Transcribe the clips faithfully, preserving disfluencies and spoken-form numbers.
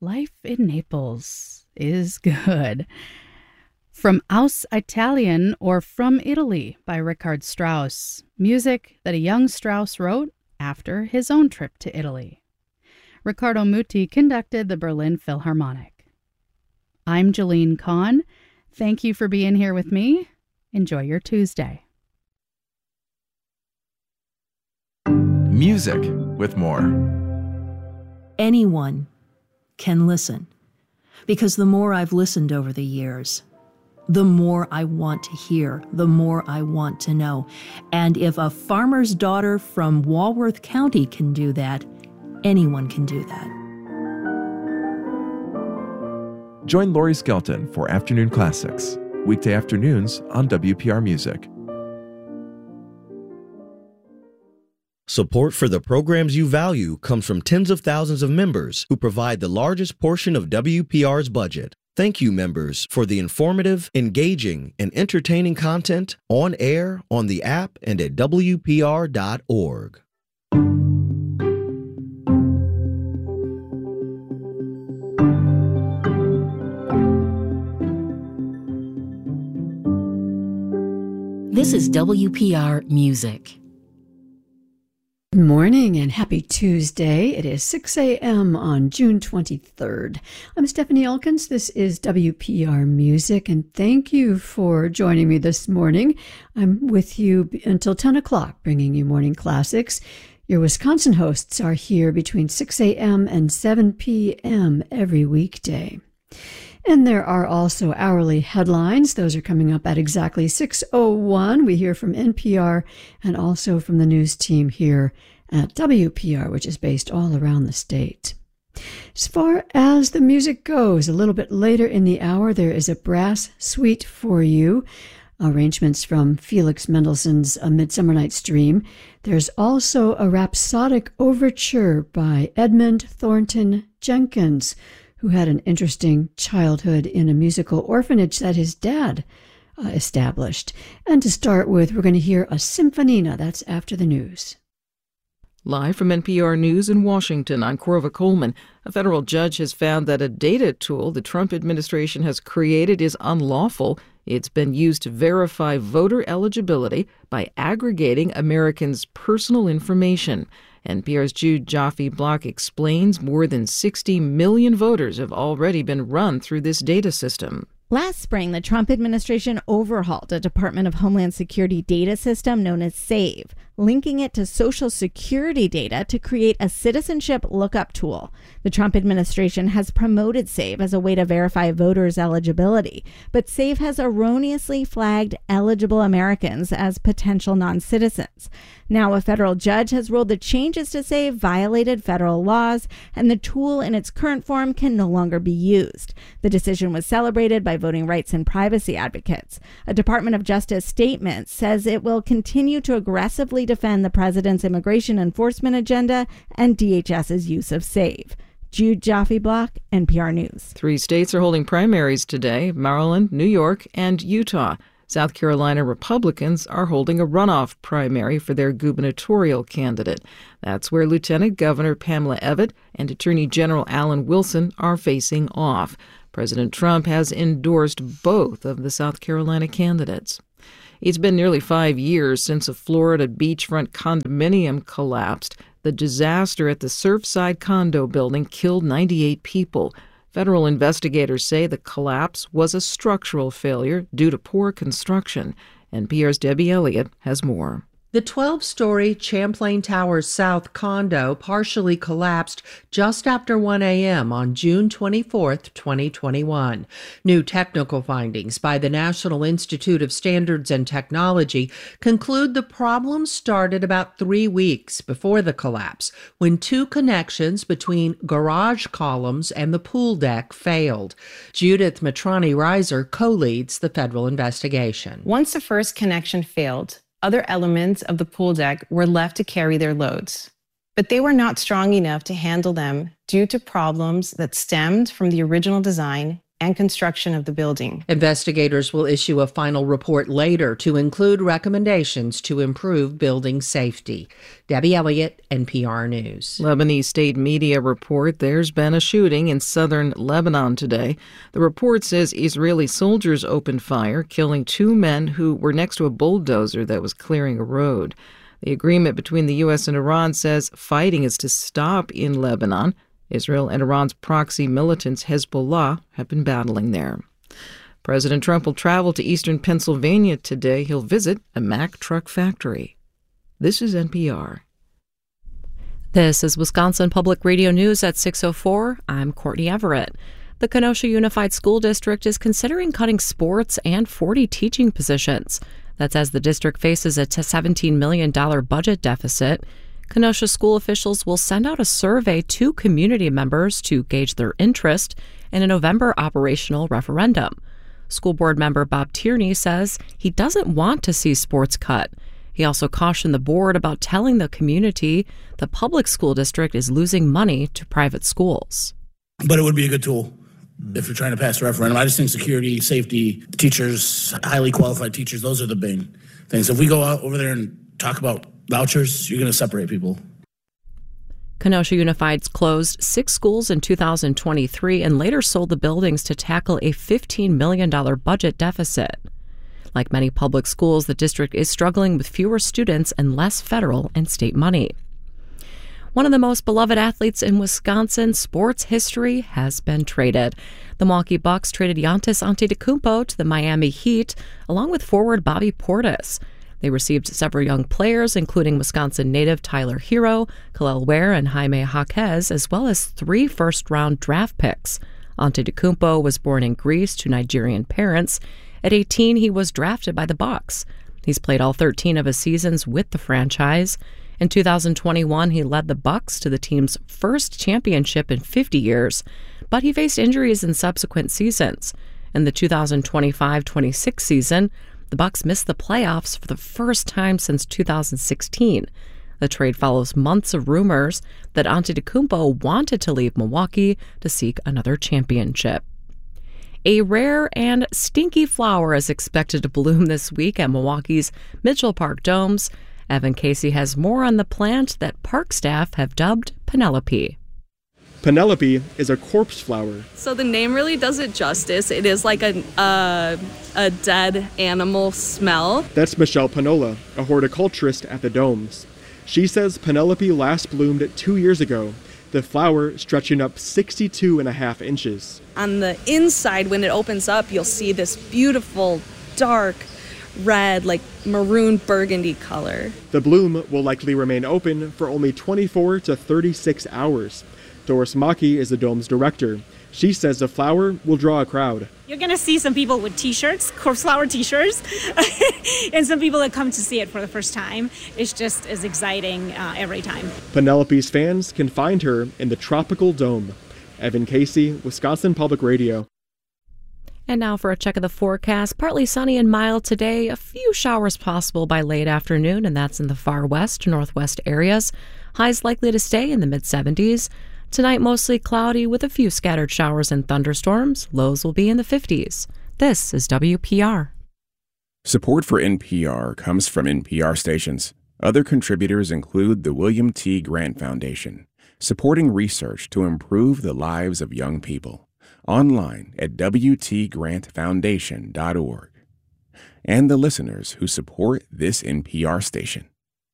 life in Naples is good. From Aus Italien, or From Italy, by Richard Strauss. Music that a young Strauss wrote after his own trip to Italy. Riccardo Muti conducted the Berlin Philharmonic. I'm Jeline Kahn. Thank you for being here with me. Enjoy your Tuesday. Music with more. Anyone can listen, because the more I've listened over the years, the more I want to hear, the more I want to know. And if a farmer's daughter from Walworth County can do that, anyone can do that. Join Laurie Skelton for Afternoon Classics, weekday afternoons on W P R Music. Support for the programs you value comes from tens of thousands of members who provide the largest portion of W P R's budget. Thank you, members, for the informative, engaging, and entertaining content on air, on the app, and at W P R dot org. This is W P R Music. Good morning and happy Tuesday. It is six a.m. on June twenty-third. I'm Stephanie Elkins. This is W P R Music, and thank you for joining me this morning. I'm with you until ten o'clock, bringing you morning classics. Your Wisconsin hosts are here between six a.m. and seven p.m. every weekday. And there are also hourly headlines. Those are coming up at exactly six oh one. We hear from N P R and also from the news team here at W P R, which is based all around the state. As far as the music goes, a little bit later in the hour, there is a brass suite for you. Arrangements from Felix Mendelssohn's A Midsummer Night's Dream. There's also a rhapsodic overture by Edmund Thornton Jenkins, who had an interesting childhood in a musical orphanage that his dad uh, established. And to start with, we're going to hear a Symphonina. That's after the news. Live from N P R News in Washington, I'm Corva Coleman. A federal judge has found that a data tool the Trump administration has created is unlawful. It's been used to verify voter eligibility by aggregating Americans' personal information. N P R's Jude Joffe-Block explains more than sixty million voters have already been run through this data system. Last spring, the Trump administration overhauled a Department of Homeland Security data system known as SAVE, linking it to Social Security data to create a citizenship lookup tool. The Trump administration has promoted SAVE as a way to verify voters' eligibility, but SAVE has erroneously flagged eligible Americans as potential non-citizens. Now, a federal judge has ruled the changes to SAVE violated federal laws, and the tool in its current form can no longer be used. The decision was celebrated by voting rights and privacy advocates. A Department of Justice statement says it will continue to aggressively defend the president's immigration enforcement agenda and DHS's use of SAVE. Jude Joffe-Block, N P R News. Three states are holding primaries today: Maryland, New York, and Utah. South Carolina Republicans are holding a runoff primary for their gubernatorial candidate. That's where Lieutenant Governor Pamela Evette and Attorney General Alan Wilson are facing off. President Trump has endorsed both of the South Carolina candidates. It's been nearly five years since a Florida beachfront condominium collapsed. The disaster at the Surfside condo building killed ninety-eight people. Federal investigators say the collapse was a structural failure due to poor construction. N P R's Debbie Elliott has more. The twelve-story Champlain Towers South condo partially collapsed just after one a.m. on June twenty-fourth, twenty twenty-one. New technical findings by the National Institute of Standards and Technology conclude the problem started about three weeks before the collapse, when two connections between garage columns and the pool deck failed. Judith Matrani-Reiser co-leads the federal investigation. Once the first connection failed, other elements of the pool deck were left to carry their loads, but they were not strong enough to handle them due to problems that stemmed from the original design and construction of the building. Investigators will issue a final report later to include recommendations to improve building safety. Debbie Elliott, N P R News. Lebanese state media report there's been a shooting in southern Lebanon today. The report says Israeli soldiers opened fire, killing two men who were next to a bulldozer that was clearing a road. The agreement between the U S and Iran says fighting is to stop in Lebanon. Israel and Iran's proxy militants Hezbollah have been battling there. President Trump will travel to eastern Pennsylvania today. He'll visit a Mack truck factory. This is N P R. This is Wisconsin Public Radio News at six oh four. I'm Courtney Everett. The Kenosha Unified School District is considering cutting sports and forty teaching positions. That's as the district faces a seventeen million dollars budget deficit. Kenosha school officials will send out a survey to community members to gauge their interest in a November operational referendum. School board member Bob Tierney says he doesn't want to see sports cut. He also cautioned the board about telling the community the public school district is losing money to private schools. But it would be a good tool if you're trying to pass a referendum. I just think security, safety, teachers, highly qualified teachers, those are the big things. If we go out over there and talk about vouchers, you're going to separate people. Kenosha Unified closed six schools in two thousand twenty-three and later sold the buildings to tackle a fifteen million dollars budget deficit. Like many public schools, the district is struggling with fewer students and less federal and state money. One of the most beloved athletes in Wisconsin sports history has been traded. The Milwaukee Bucks traded Giannis Antetokounmpo to the Miami Heat, along with forward Bobby Portis. They received several young players, including Wisconsin native Tyler Hero, Khalil Ware, and Jaime Jaquez, as well as three first-round draft picks. Antetokounmpo was born in Greece to Nigerian parents. At eighteen, he was drafted by the Bucks. He's played all thirteen of his seasons with the franchise. In two thousand twenty-one, he led the Bucks to the team's first championship in fifty years, but he faced injuries in subsequent seasons. In the two thousand twenty-five twenty-six season, the Bucks missed the playoffs for the first time since two thousand sixteen. The trade follows months of rumors that Antetokounmpo wanted to leave Milwaukee to seek another championship. A rare and stinky flower is expected to bloom this week at Milwaukee's Mitchell Park Domes. Evan Casey has more on the plant that park staff have dubbed Penelope. Penelope is a corpse flower. So the name really does it justice. It is like a, uh, a dead animal smell. That's Michelle Panola, a horticulturist at the Domes. She says Penelope last bloomed two years ago, the flower stretching up sixty-two and a half inches. On the inside, when it opens up, you'll see this beautiful, dark, red, like maroon burgundy color. The bloom will likely remain open for only twenty-four to thirty-six hours. Doris Maki is the Dome's director. She says the flower will draw a crowd. You're going to see some people with t-shirts, corpse flower t-shirts, and some people that come to see it for the first time. It's just as exciting uh, every time. Penelope's fans can find her in the Tropical Dome. Evan Casey, Wisconsin Public Radio. And now for a check of the forecast. Partly sunny and mild today. A few showers possible by late afternoon, and that's in the far west, northwest areas. Highs likely to stay in the mid seventies. Tonight, mostly cloudy with a few scattered showers and thunderstorms. Lows will be in the fifties. This is W P R. Support for N P R comes from N P R stations. Other contributors include the William T. Grant Foundation, supporting research to improve the lives of young people. Online at w t grant foundation dot org. And the listeners who support this N P R station.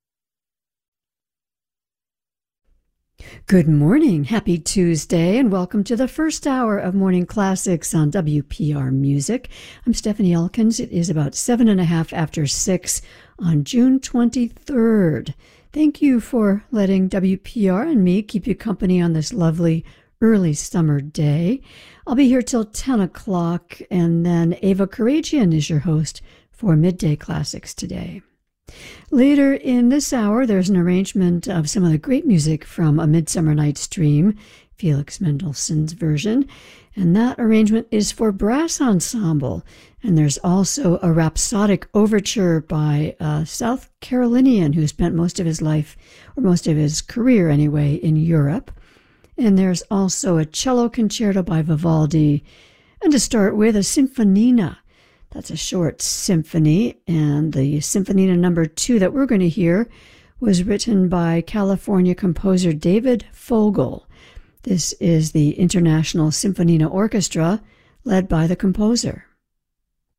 Good morning. Happy Tuesday, and welcome to the first hour of Morning Classics on W P R Music. I'm Stephanie Elkins. It is about seven and a half after six on June twenty-third. Thank you for letting W P R and me keep you company on this lovely early summer day. I'll be here till ten o'clock, and then Ava Karagian is your host for Midday Classics today. Later in this hour, there's an arrangement of some of the great music from A Midsummer Night's Dream, Felix Mendelssohn's version, and that arrangement is for brass ensemble. And there's also a rhapsodic overture by a South Carolinian who spent most of his life, or most of his career anyway, in Europe. And there's also a cello concerto by Vivaldi, And to start with, a Sinfonina. That's a short symphony, and the Sinfonina number two that we're going to hear was written by California composer David Fogel. This is the International Sinfonina Orchestra, led by the composer.